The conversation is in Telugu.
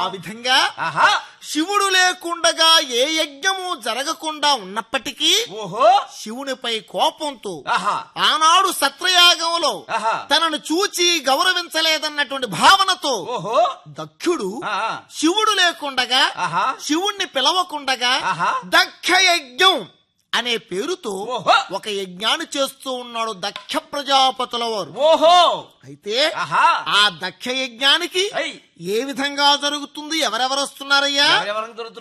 విధంగా శివుడు లేకుండగా ఏ యజ్ఞము జరగకుండా ఉన్నప్పటికీ శివునిపై కోపంతో ఆనాడు సత్రయాగంలో తనను చూచి గౌరవించలేదన్నటువంటి భావనతో దక్షుడు శివుడు లేకుండగా శివుణ్ణి పిలవకుండగా దక్ష యజ్ఞం అనే పేరుతో ఒక యజ్ఞాన్ని చేస్తూ ఉన్నాడు దక్ష ప్రజాపతుల వారు. అయితే ఆ దక్ష యజ్ఞానికి ఏ విధంగా జరుగుతుంది, ఎవరెవరు వస్తున్నారయ్యా?